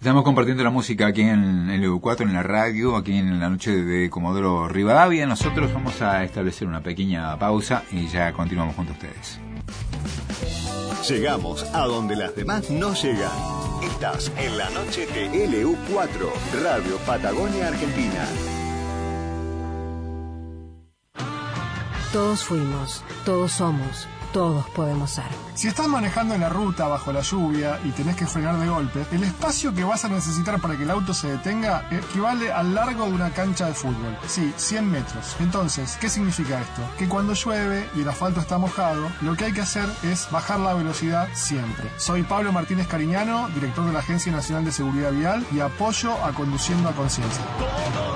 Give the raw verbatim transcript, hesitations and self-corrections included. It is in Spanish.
Estamos compartiendo la música aquí en el L U cuatro, en la radio, aquí en la noche de Comodoro Rivadavia. Nosotros vamos a establecer una pequeña pausa y ya continuamos junto a ustedes. Llegamos a donde las demás no llegan. Estás en la noche de L U cuatro, Radio Patagonia Argentina. Todos fuimos, todos somos, todos podemos ser. Si estás manejando en la ruta bajo la lluvia y tenés que frenar de golpe, el espacio que vas a necesitar para que el auto se detenga equivale al largo de una cancha de fútbol. Sí, cien metros. Entonces, ¿qué significa esto? Que cuando llueve y el asfalto está mojado, lo que hay que hacer es bajar la velocidad siempre. Soy Pablo Martínez Cariñano, director de la Agencia Nacional de Seguridad Vial, y apoyo a Conduciendo a Conciencia.